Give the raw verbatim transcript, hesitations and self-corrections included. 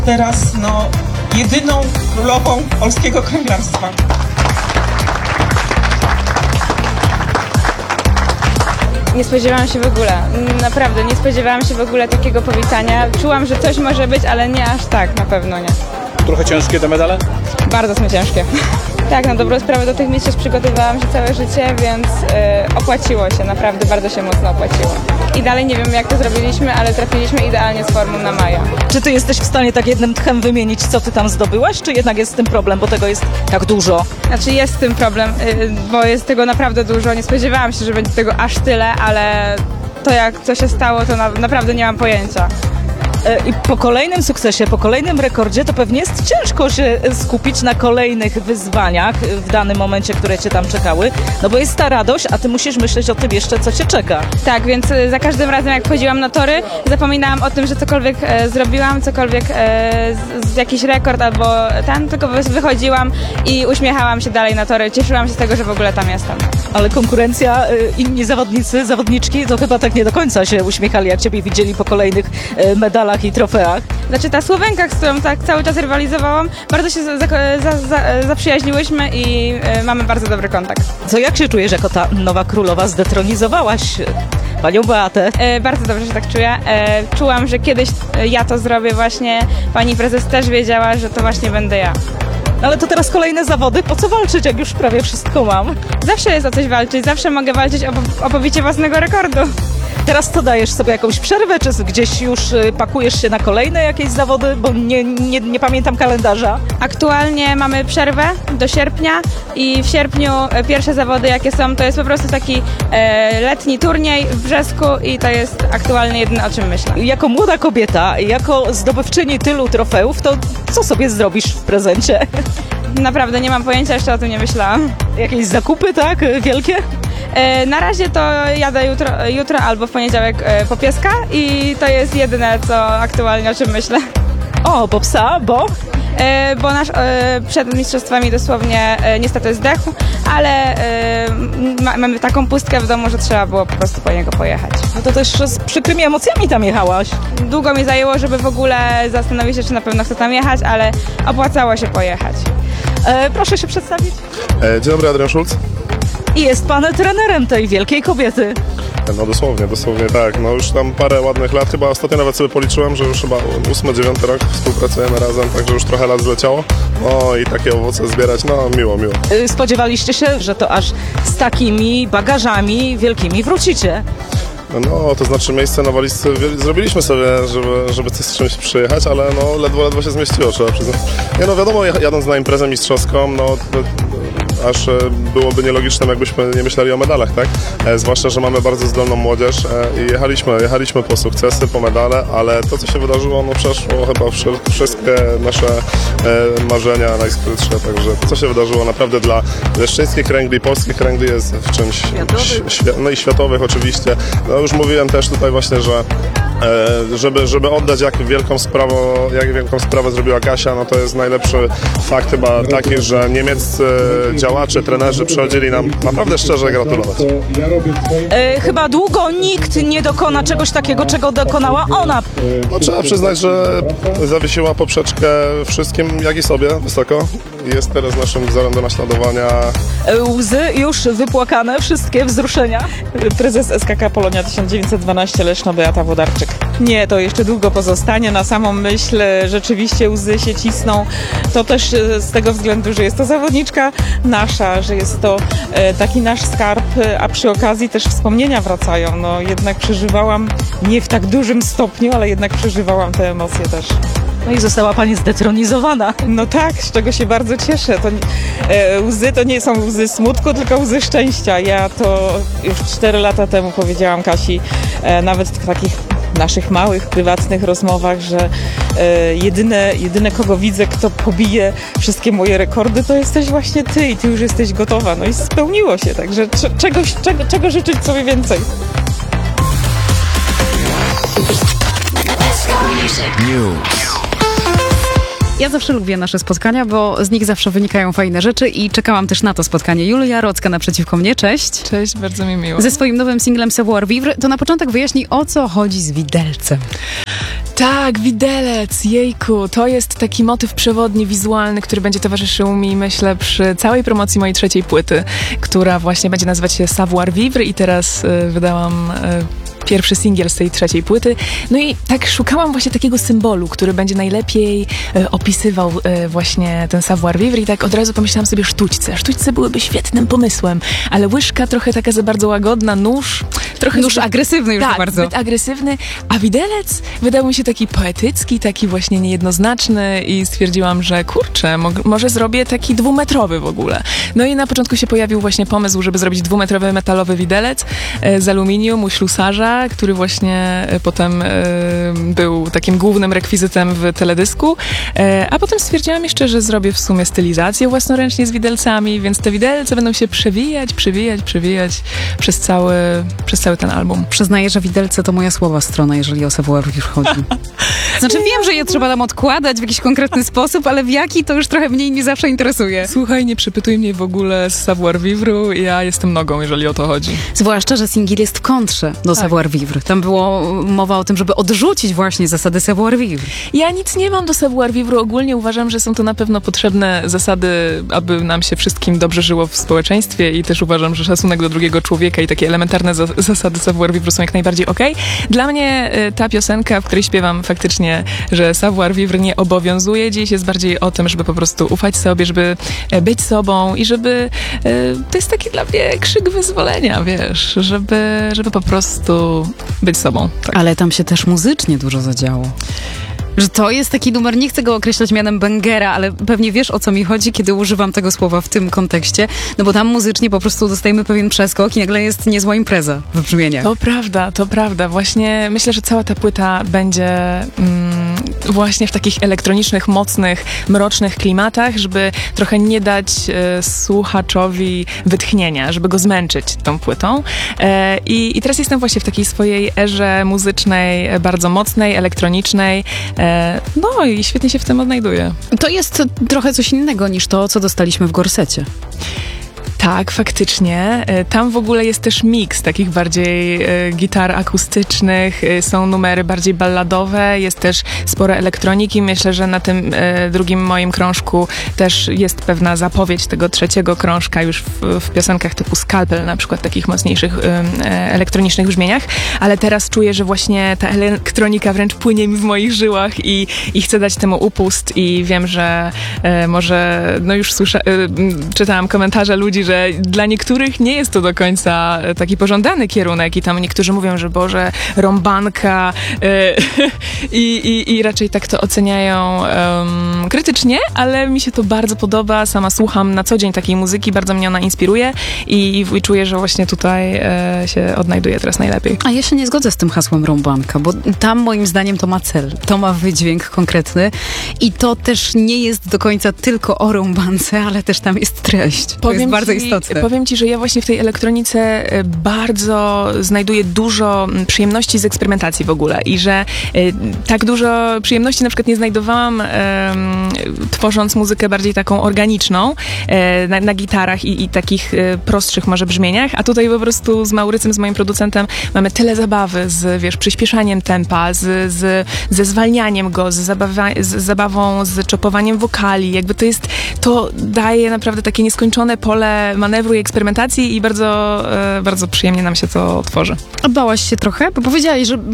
Teraz, no, jedyną królową polskiego kręglarstwa. Nie spodziewałam się w ogóle, naprawdę nie spodziewałam się w ogóle takiego powitania. Czułam, że coś może być, ale nie aż tak, na pewno nie. Trochę ciężkie te medale? Bardzo są ciężkie. Tak, na dobrą sprawę do tych mistrzostw przygotowywałam się całe życie, więc yy, opłaciło się, naprawdę bardzo się mocno opłaciło. I dalej nie wiem, jak to zrobiliśmy, ale trafiliśmy idealnie z formą na maja. Czy ty jesteś w stanie tak jednym tchem wymienić, co ty tam zdobyłaś, czy jednak jest z tym problem, bo tego jest tak dużo? Znaczy jest z tym problem, yy, bo jest tego naprawdę dużo. Nie spodziewałam się, że będzie tego aż tyle, ale to jak co się stało, to na, naprawdę nie mam pojęcia. I po kolejnym sukcesie, po kolejnym rekordzie, to pewnie jest ciężko się skupić na kolejnych wyzwaniach w danym momencie, które cię tam czekały, no bo jest ta radość, a ty musisz myśleć o tym jeszcze, co cię czeka. Tak, więc y, za każdym razem jak wchodziłam na tory, zapominałam o tym, że cokolwiek e, zrobiłam, cokolwiek, e, z, z jakiś rekord albo ten, tylko wy- wychodziłam i uśmiechałam się dalej na tory, cieszyłam się z tego, że w ogóle tam jestem. Ale konkurencja, y, inni zawodnicy, zawodniczki, to chyba tak nie do końca się uśmiechali, jak ciebie widzieli po kolejnych y, medalach i trofeach. Znaczy ta Słowenka, z którą tak cały czas rywalizowałam, bardzo się za, za, za, zaprzyjaźniłyśmy i e, mamy bardzo dobry kontakt. Co, jak się czujesz jako ta nowa królowa? Zdetronizowałaś panią Beatę. E, bardzo dobrze się tak czuję. E, czułam, że kiedyś e, ja to zrobię właśnie. Pani prezes też wiedziała, że to właśnie będę ja. Ale to teraz kolejne zawody, po co walczyć, jak już prawie wszystko mam? Zawsze jest o coś walczyć, zawsze mogę walczyć o, o pobicie własnego rekordu. Teraz co, dajesz sobie jakąś przerwę, czy gdzieś już y, pakujesz się na kolejne jakieś zawody, bo nie, nie, nie pamiętam kalendarza. Aktualnie mamy przerwę do sierpnia i w sierpniu e, pierwsze zawody jakie są, to jest po prostu taki e, letni turniej w Brzesku i to jest aktualnie jedyne, o czym myślę. Jako młoda kobieta, jako zdobywczyni tylu trofeów, to co sobie zrobisz w prezencie? Naprawdę nie mam pojęcia, jeszcze o tym nie myślałam. Jakieś zakupy, tak? Wielkie? E, na razie to jadę jutro, jutro albo w poniedziałek e, po pieska i to jest jedyne, co aktualnie o czym myślę. O, bo psa, bo? E, bo nasz e, przed mistrzostwami dosłownie e, niestety zdechł, ale e, ma, mamy taką pustkę w domu, że trzeba było po prostu po niego pojechać. No to też z przykrymi emocjami tam jechałaś. Długo mi zajęło, żeby w ogóle zastanowić się, czy na pewno chcę tam jechać, ale opłacało się pojechać. E, proszę się przedstawić. E, Dzień dobry, Adrian Schulz. I jest pan trenerem tej wielkiej kobiety. No dosłownie, dosłownie tak. No już tam parę ładnych lat, chyba ostatnio nawet sobie policzyłem, że już chyba ósmy, dziewiąty rok współpracujemy razem, także już trochę lat zleciało. No i takie owoce zbierać, no miło, miło. E, spodziewaliście się, że to aż z takimi bagażami wielkimi wrócicie? No, to znaczy miejsce na walizce zrobiliśmy sobie, żeby, żeby coś z czymś przyjechać, ale no ledwo, ledwo się zmieściło, trzeba przyznać. Nie no wiadomo, jadąc na imprezę mistrzowską, no aż byłoby nielogiczne, jakbyśmy nie myśleli o medalach, tak? E, zwłaszcza, że mamy bardzo zdolną młodzież e, i jechaliśmy, jechaliśmy po sukcesy, po medale, ale to, co się wydarzyło, no przeszło chyba wszy, wszystkie nasze e, marzenia najskrytsze, także to, co się wydarzyło naprawdę dla leszczyńskich kręgli, polskich kręgli jest w czymś, świ- no i światowych oczywiście. No już mówiłem też tutaj właśnie, że e, żeby, żeby oddać jak wielką sprawę, jak wielką sprawę zrobiła Kasia, no to jest najlepszy fakt chyba taki, że niemieccy działacze, trenerzy przychodzili nam naprawdę szczerze gratulować. E, chyba długo nikt nie dokona czegoś takiego, czego dokonała ona. No, trzeba przyznać, że zawiesiła poprzeczkę wszystkim, jak i sobie, wysoko. Jest teraz naszym wzorem do naśladowania. E, łzy już wypłakane, wszystkie wzruszenia. Prezes S K K Polonia tysiąc dziewięćset dwanaście Leszno Beata Włodarczyk. Nie, to jeszcze długo pozostanie. Na samą myśl rzeczywiście łzy się cisną. To też z tego względu, że jest to zawodniczka nasza, że jest to e, taki nasz skarb, a przy okazji też wspomnienia wracają. No jednak przeżywałam, nie w tak dużym stopniu, ale jednak przeżywałam te emocje też. No i została pani zdetronizowana. No tak, z czego się bardzo cieszę. To, e, łzy to nie są łzy smutku, tylko łzy szczęścia. Ja to już cztery lata temu powiedziałam Kasi, e, nawet w takich naszych małych, prywatnych rozmowach, że e, jedyne, jedyne kogo widzę, kto pobije wszystkie moje rekordy, to jesteś właśnie ty i ty już jesteś gotowa. No i spełniło się, także c- czegoś, czego, czego życzyć sobie więcej. News. Ja zawsze lubię nasze spotkania, bo z nich zawsze wynikają fajne rzeczy i czekałam też na to spotkanie. Julia Rocka naprzeciwko mnie, cześć. Cześć, bardzo mi miło. Ze swoim nowym singlem Savoir Vivre, to na początek wyjaśnij, o co chodzi z widelcem. Tak, widelec, jejku, to jest taki motyw przewodni, wizualny, który będzie towarzyszył mi, myślę, przy całej promocji mojej trzeciej płyty, która właśnie będzie nazywać się Savoir Vivre i teraz y, wydałam y, pierwszy singiel z tej trzeciej płyty. No i tak szukałam właśnie takiego symbolu, który będzie najlepiej e, opisywał e, właśnie ten savoir vivre i tak od razu pomyślałam sobie sztućce. Sztućce byłyby świetnym pomysłem, ale łyżka trochę taka za bardzo łagodna, nóż trochę... Nóż zbyt, agresywny już tak, bardzo. zbyt agresywny, a widelec wydał mi się taki poetycki, taki właśnie niejednoznaczny i stwierdziłam, że kurczę, mo- może zrobię taki dwumetrowy w ogóle. No i na początku się pojawił właśnie pomysł, żeby zrobić dwumetrowy metalowy widelec e, z aluminium u ślusarza, który właśnie potem e, był takim głównym rekwizytem w teledysku, e, a potem stwierdziłam jeszcze, że zrobię w sumie stylizację własnoręcznie z widelcami, więc te widelce będą się przewijać, przewijać, przewijać przez cały, przez cały ten album. Przyznaję, że widelce to moja słaba strona, jeżeli o Savoir Vivre chodzi. Znaczy wiem, że je trzeba tam odkładać w jakiś konkretny sposób, ale w jaki to już trochę mniej mnie zawsze interesuje. Słuchaj, nie przypytuj mnie w ogóle z savoir vivre, ja jestem nogą, jeżeli o to chodzi. Zwłaszcza, że singiel jest w kontrze do Tak. Savoir Vivre. Tam było mowa o tym, żeby odrzucić właśnie zasady Savoir Vivre. Ja nic nie mam do savoir vivre. Ogólnie uważam, że są to na pewno potrzebne zasady, aby nam się wszystkim dobrze żyło w społeczeństwie i też uważam, że szacunek do drugiego człowieka i takie elementarne za- zasady savoir vivre są jak najbardziej okej. Dla mnie y, ta piosenka, w której śpiewam faktycznie, że savoir vivre nie obowiązuje, dziś jest bardziej o tym, żeby po prostu ufać sobie, żeby e, być sobą i żeby y, to jest taki dla mnie krzyk wyzwolenia, wiesz, żeby, żeby po prostu być sobą. Tak. Ale tam się też muzycznie dużo zadziało. Że to jest taki numer, nie chcę go określać mianem bangera, ale pewnie wiesz, o co mi chodzi, kiedy używam tego słowa w tym kontekście, no bo tam muzycznie po prostu dostajemy pewien przeskok i nagle jest niezła impreza w brzmieniach. To prawda, to prawda. Właśnie myślę, że cała ta płyta będzie mm, właśnie w takich elektronicznych, mocnych, mrocznych klimatach, żeby trochę nie dać e, słuchaczowi wytchnienia, żeby go zmęczyć tą płytą. E, i, I teraz jestem właśnie w takiej swojej erze muzycznej, e, bardzo mocnej, elektronicznej. E, no i świetnie się w tym odnajduję. To jest trochę coś innego niż to, co dostaliśmy w Gorsecie. Tak, faktycznie. E, Tam w ogóle jest też miks takich bardziej e, gitar akustycznych, e, są numery bardziej balladowe, jest też sporo elektroniki. Myślę, że na tym e, drugim moim krążku też jest pewna zapowiedź tego trzeciego krążka już w, w piosenkach typu Scalpel, na przykład takich mocniejszych e, e, elektronicznych brzmieniach, ale teraz czuję, że właśnie ta elektronika wręcz płynie mi w moich żyłach i, i chcę dać temu upust i wiem, że e, może, no już słysza, e, czytałam komentarze ludzi, że dla niektórych nie jest to do końca taki pożądany kierunek i tam niektórzy mówią, że Boże, rąbanka yy, i, i raczej tak to oceniają um, krytycznie, ale mi się to bardzo podoba, sama słucham na co dzień takiej muzyki, bardzo mnie ona inspiruje i, i czuję, że właśnie tutaj e, się odnajduję teraz najlepiej. A ja się nie zgodzę z tym hasłem rąbanka, bo tam moim zdaniem to ma cel, to ma wydźwięk konkretny i to też nie jest do końca tylko o rąbance, ale też tam jest treść. To Powiem jest bardzo ci, istotne. Powiem ci, że ja właśnie w tej elektronice e, bardzo znajduję dużo m, przyjemności z eksperimentacji w ogóle i że e, tak dużo przyjemności na przykład nie znajdowałam e, tworząc muzykę bardziej taką organiczną e, na, na gitarach i, i takich e, prostszych może brzmieniach, a tutaj po prostu z Maurycem, z moim producentem mamy tyle zabawy z, wiesz, przyspieszaniem tempa, z, z, ze zwalnianiem go, z, zabawa- z zabawą, z czopowaniem wokali, jakby to jest, to daje naprawdę takie nieskończone pole manewru i eksperimentacji i bardzo, e, bardzo przyjemnie nam się to tworzy. A bałaś się trochę? Bo powiedziałaś, że